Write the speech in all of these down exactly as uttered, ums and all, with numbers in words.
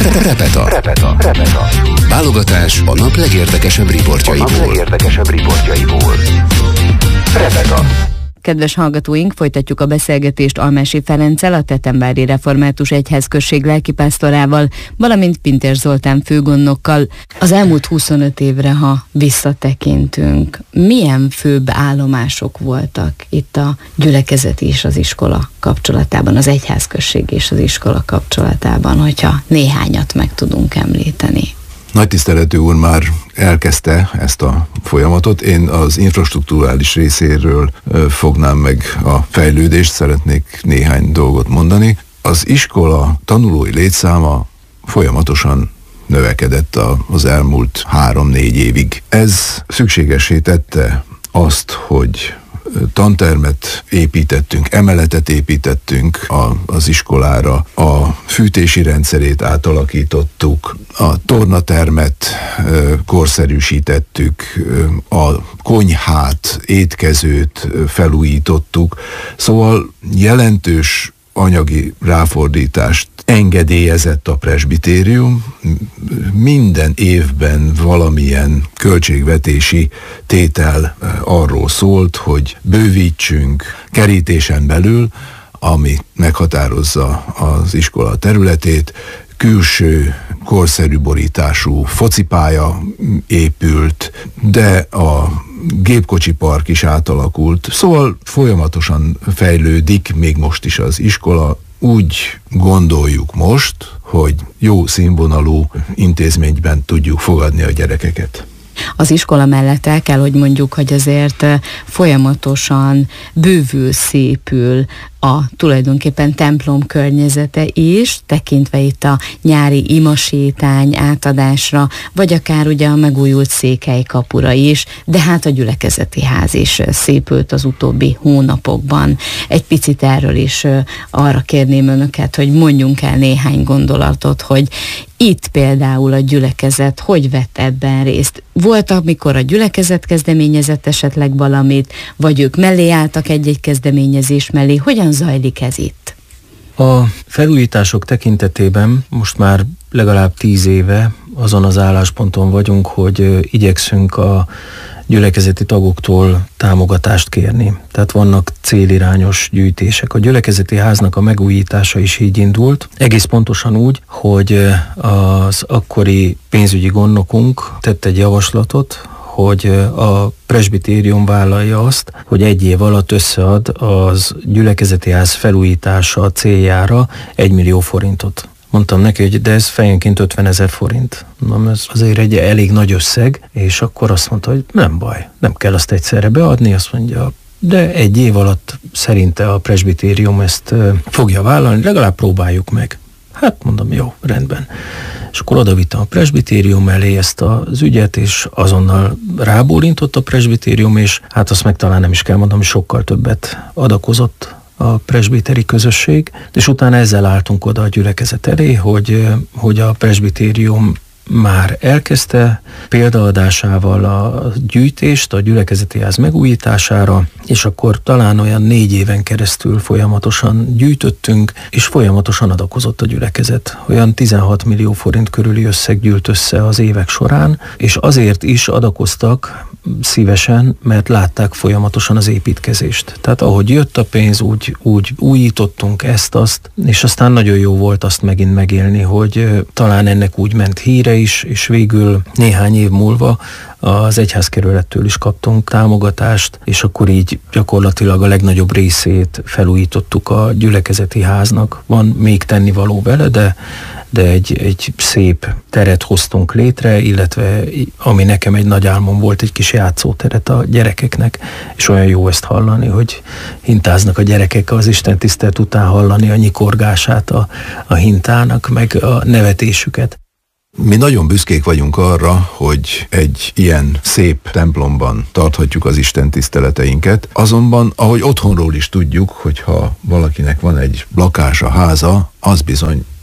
Repeta. Repeta. Repeta. Válogatás a nap legérdekesebb riportjaiból. A nap legérdekesebb riportjaiból. Repeta. Kedves hallgatóink, folytatjuk a beszélgetést Almási Ferenccel, a Tetenvári Református Egyházközség lelkipásztorával, valamint Pintér Zoltán főgondnokkal. Az elmúlt huszonöt évre, ha visszatekintünk, milyen főbb állomások voltak itt a gyülekezet és az iskola kapcsolatában, az egyházközség és az iskola kapcsolatában, hogyha néhányat meg tudunk említeni? Nagy tiszteletű úr már elkezdte ezt a folyamatot. Én az infrastrukturális részéről fognám meg a fejlődést, szeretnék néhány dolgot mondani. Az iskola tanulói létszáma folyamatosan növekedett az elmúlt három-négy évig. Ez szükségessé tette azt, hogy tantermet építettünk, emeletet építettünk a, az iskolára, a fűtési rendszerét átalakítottuk, a tornatermet ö, korszerűsítettük, ö, a konyhát, étkezőt felújítottuk, szóval jelentős anyagi ráfordítást engedélyezett a presbitérium. Minden évben valamilyen költségvetési tétel arról szólt, hogy bővítsünk kerítésen belül, ami meghatározza az iskola területét, külső, korszerű borítású focipálya épült, de a gépkocsi park is átalakult, szóval folyamatosan fejlődik még most is az iskola. Úgy gondoljuk most, hogy jó színvonalú intézményben tudjuk fogadni a gyerekeket. Az iskola mellett el kell, hogy mondjuk, hogy azért folyamatosan bővül, szépül a tulajdonképpen templom környezete is, tekintve itt a nyári imasétány átadásra, vagy akár ugye a megújult székelykapura is, de hát a gyülekezeti ház is szépült az utóbbi hónapokban. Egy picit erről is arra kérném önöket, hogy mondjunk el néhány gondolatot, hogy itt például a gyülekezet hogy vett ebben részt? Volt, amikor a gyülekezet kezdeményezett esetleg valamit, vagy ők mellé álltak egy-egy kezdeményezés mellé? Hogyan zajlik ez itt? A felújítások tekintetében most már legalább tíz éve azon az állásponton vagyunk, hogy igyekszünk a gyülekezeti tagoktól támogatást kérni. Tehát vannak célirányos gyűjtések. A gyülekezeti háznak a megújítása is így indult. Egész pontosan úgy, hogy az akkori pénzügyi gondnokunk tett egy javaslatot, hogy a presbitérium vállalja azt, hogy egy év alatt összead az gyülekezeti ház felújítása céljára egy millió forintot. Mondtam neki, hogy de ez fejenként ötvenezer forint. Na, ez azért egy elég nagy összeg, és akkor azt mondta, hogy nem baj, nem kell azt egyszerre beadni, azt mondja, de egy év alatt szerinte a presbitérium ezt fogja vállalni, legalább próbáljuk meg. Hát mondom, jó, rendben. És akkor odavittem a presbitérium elé ezt az ügyet, és azonnal rábólintott a presbitérium, és hát azt meg talán nem is kell mondanom, hogy sokkal többet adakozott a presbiteri közösség, és utána ezzel álltunk oda a gyülekezet elé, hogy, hogy a presbitérium már elkezdte példaadásával a gyűjtést a gyülekezeti ház megújítására, és akkor talán olyan négy éven keresztül folyamatosan gyűjtöttünk, és folyamatosan adakozott a gyülekezet. Olyan tizenhat millió forint körüli összeg gyűlt össze az évek során, és azért is adakoztak szívesen, mert látták folyamatosan az építkezést. Tehát ahogy jött a pénz, úgy, úgy újítottunk ezt-azt, és aztán nagyon jó volt azt megint megélni, hogy talán ennek úgy ment híre is, és végül néhány év múlva az egyházkerülettől is kaptunk támogatást, és akkor így gyakorlatilag a legnagyobb részét felújítottuk a gyülekezeti háznak. Van még tennivaló vele, de, de egy, egy szép teret hoztunk létre, illetve ami nekem egy nagy álmom volt, egy kis játszóteret a gyerekeknek, és olyan jó ezt hallani, hogy hintáznak a gyerekek az istentisztelet után, hallani a nyikorgását a, a hintának, meg a nevetésüket. Mi nagyon büszkék vagyunk arra, hogy egy ilyen szép templomban tarthatjuk az Isten tiszteleteinket, azonban, ahogy otthonról is tudjuk, hogyha valakinek van egy lakása, háza, az bizony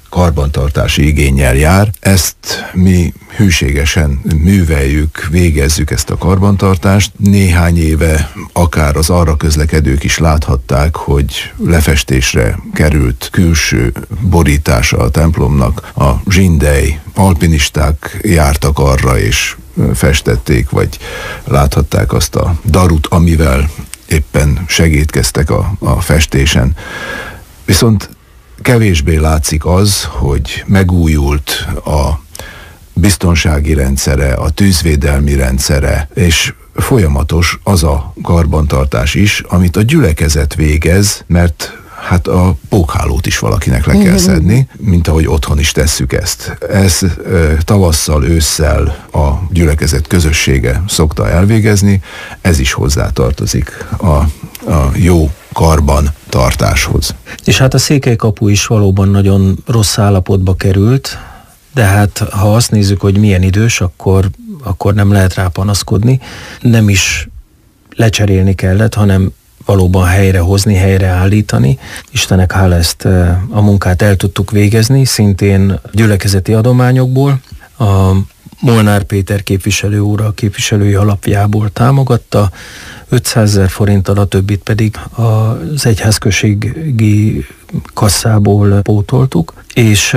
karbantartási igénnyel jár. Ezt mi hűségesen műveljük, végezzük ezt a karbantartást. Néhány éve akár az arra közlekedők is láthatták, hogy lefestésre került külső borítása a templomnak. A zsindej alpinisták jártak arra és festették, vagy láthatták azt a darut, amivel éppen segítkeztek a, a festésen. Viszont kevésbé látszik az, hogy megújult a biztonsági rendszere, a tűzvédelmi rendszere, és folyamatos az a karbantartás is, amit a gyülekezet végez, mert hát a pókhálót is valakinek le kell szedni, mint ahogy otthon is tesszük ezt. Ez e, tavasszal, ősszel a gyülekezet közössége szokta elvégezni, ez is hozzátartozik a, a jó karban tartáshoz. És hát a székelykapu is valóban nagyon rossz állapotba került, de hát ha azt nézzük, hogy milyen idős, akkor, akkor nem lehet rá panaszkodni. Nem is lecserélni kellett, hanem valóban helyrehozni, helyreállítani. Istennek hála, ezt a munkát el tudtuk végezni, szintén gyülekezeti adományokból. A Molnár Péter képviselő úr a képviselői alapjából támogatta, ötszázezer forinttal, a többit pedig az egyházközségi kasszából pótoltuk, és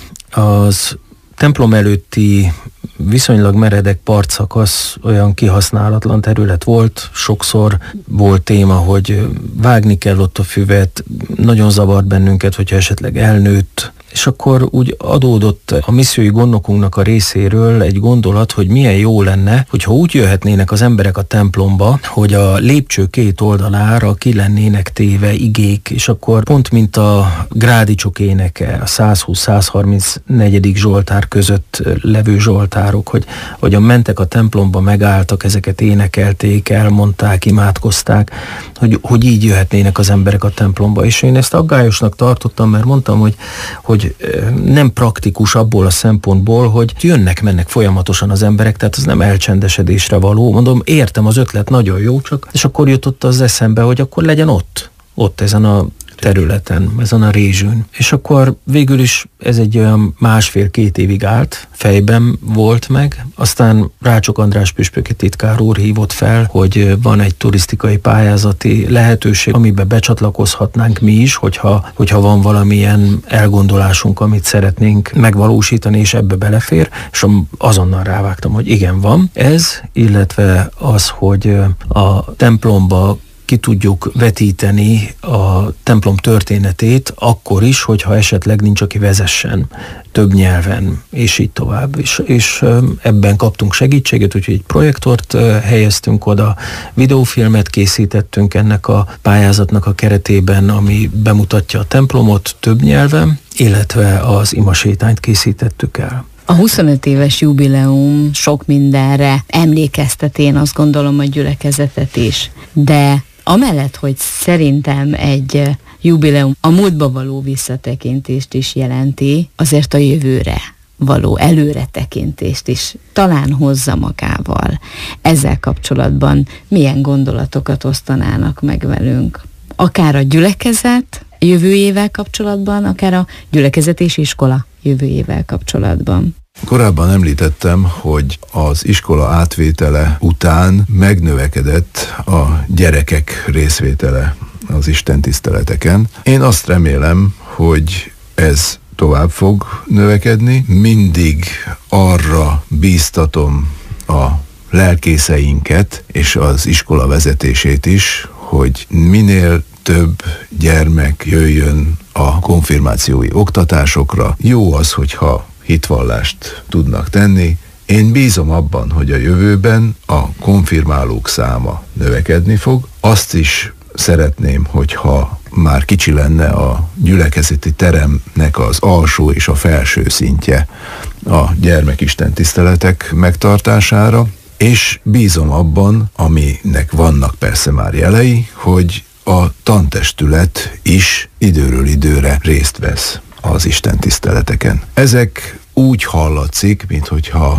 az templom előtti viszonylag meredek partszakasz olyan kihasználatlan terület volt, sokszor volt téma, hogy vágni kell ott a füvet, nagyon zavart bennünket, hogyha esetleg elnőtt, és akkor úgy adódott a missziói gondnokunknak a részéről egy gondolat, hogy milyen jó lenne, hogyha úgy jöhetnének az emberek a templomba, hogy a lépcső két oldalára ki lennének téve igék, és akkor pont mint a grádicsok éneke, a százhúsz százharmincnegyedik zsoltár között levő zsoltárok, hogy hogyan mentek a templomba, megálltak, ezeket énekelték, elmondták, imádkozták, hogy, hogy így jöhetnének az emberek a templomba. És én ezt aggályosnak tartottam, mert mondtam, hogy, hogy nem praktikus abból a szempontból, hogy jönnek-mennek folyamatosan az emberek, tehát az nem elcsendesedésre való. Mondom, értem, az ötlet nagyon jó, csak és akkor jutott az eszembe, hogy akkor legyen ott, ott ezen a területen, ezen a rézsűn. És akkor végül is ez egy olyan másfél-két évig állt, fejben volt meg, aztán Rácsok András püspöki titkár úr hívott fel, hogy van egy turisztikai pályázati lehetőség, amiben becsatlakozhatnánk mi is, hogyha, hogyha van valamilyen elgondolásunk, amit szeretnénk megvalósítani, és ebbe belefér, és azonnal rávágtam, hogy igen, van ez, illetve az, hogy a templomba ki tudjuk vetíteni a templom történetét akkor is, hogyha esetleg nincs, aki vezessen több nyelven, és így tovább. És, és ebben kaptunk segítséget, úgyhogy egy projektort helyeztünk oda, videófilmet készítettünk ennek a pályázatnak a keretében, ami bemutatja a templomot több nyelven, illetve az imasétányt készítettük el. A huszonöt éves jubileum sok mindenre emlékeztet, én azt gondolom, a gyülekezetet is, de amellett, hogy szerintem egy jubileum a múltba való visszatekintést is jelenti, azért a jövőre való előretekintést is talán hozza magával. Ezzel kapcsolatban milyen gondolatokat osztanának meg velünk? Akár a gyülekezet jövőjével kapcsolatban, akár a gyülekezet és iskola jövőjével kapcsolatban. Korábban említettem, hogy az iskola átvétele után megnövekedett a gyerekek részvétele az istentiszteleteken. Én azt remélem, hogy ez tovább fog növekedni. Mindig arra bíztatom a lelkészeinket és az iskola vezetését is, hogy minél több gyermek jöjjön a konfirmációi oktatásokra. Jó az, hogyha hitvallást tudnak tenni. Én bízom abban, hogy a jövőben a konfirmálók száma növekedni fog. Azt is szeretném, hogyha már kicsi lenne a gyülekezeti teremnek az alsó és a felső szintje a gyermekisten tiszteletek megtartására, és bízom abban, aminek vannak persze már jelei, hogy a tantestület is időről időre részt vesz az istentiszteleteken. Ezek úgy hallatszik, minthogyha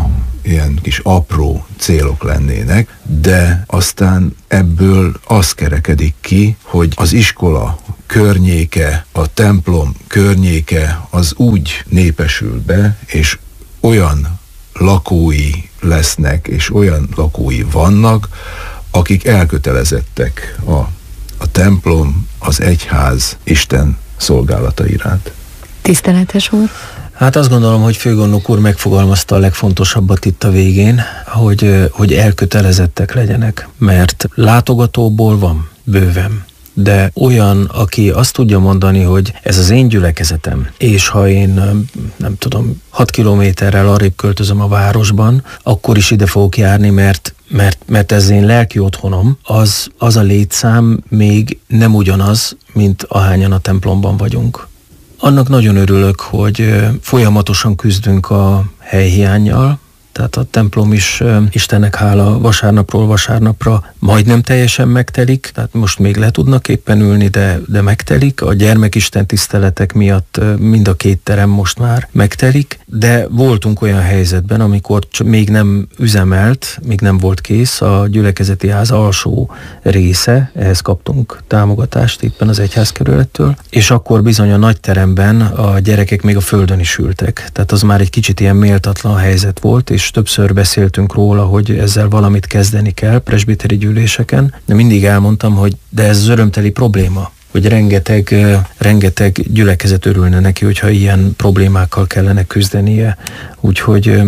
ilyen kis apró célok lennének, de aztán ebből az kerekedik ki, hogy az iskola környéke, a templom környéke az úgy népesül be, és olyan lakói lesznek, és olyan lakói vannak, akik elkötelezettek a, a templom, az egyház, Isten szolgálata iránt. Tiszteletes úr? Hát azt gondolom, hogy főgondnok úr megfogalmazta a legfontosabbat itt a végén, hogy, hogy elkötelezettek legyenek, mert látogatóból van bőven, de olyan, aki azt tudja mondani, hogy ez az én gyülekezetem, és ha én nem tudom, hat kilométerrel arrébb költözöm a városban, akkor is ide fogok járni, mert Mert, mert ez én lelki otthonom, az, az a létszám még nem ugyanaz, mint ahányan a templomban vagyunk. Annak nagyon örülök, hogy folyamatosan küzdünk a helyhiánnyal, tehát a templom is, Istennek hála, vasárnapról vasárnapra majdnem teljesen megtelik, tehát most még le tudnak éppen ülni, de, de megtelik. A gyermekisten tiszteletek miatt mind a két terem most már megtelik, de voltunk olyan helyzetben, amikor még nem üzemelt, még nem volt kész a gyülekezeti ház alsó része, ehhez kaptunk támogatást éppen az egyházkerülettől, és akkor bizony a nagy teremben a gyerekek még a földön is ültek, tehát az már egy kicsit ilyen méltatlan helyzet volt, és többször beszéltünk róla, hogy ezzel valamit kezdeni kell presbiteri gyűléseken, de mindig elmondtam, hogy de ez örömteli probléma, hogy rengeteg, rengeteg gyülekezet örülne neki, hogyha ilyen problémákkal kellene küzdenie, úgyhogy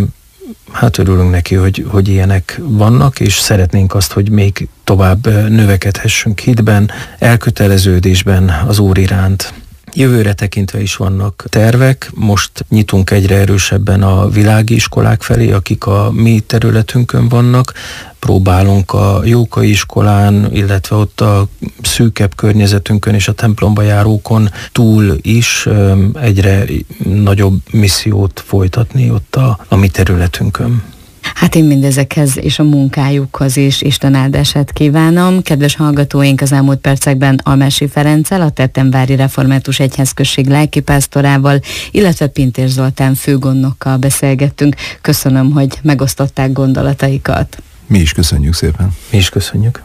hát örülünk neki, hogy, hogy ilyenek vannak, és szeretnénk azt, hogy még tovább növekedhessünk hitben, elköteleződésben az Úr iránt. Jövőre tekintve is vannak tervek, most nyitunk egyre erősebben a világi iskolák felé, akik a mi területünkön vannak, próbálunk a Jókai iskolán, illetve ott a szűkebb környezetünkön és a templomba járókon túl is egyre nagyobb missziót folytatni ott a, a mi területünkön. Hát én mindezekhez és a munkájukhoz is Isten áldását kívánom. Kedves hallgatóink, az elmúlt percekben Almási Ferenccel, a Tettenvári Református Egyházközség lelkipásztorával, illetve Pintér Zoltán főgondnokkal beszélgettünk. Köszönöm, hogy megosztották gondolataikat. Mi is köszönjük szépen. Mi is köszönjük.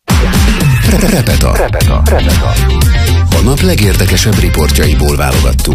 Repeta. Repeta. Repeta. A nap legérdekesebb riportjaiból válogattunk.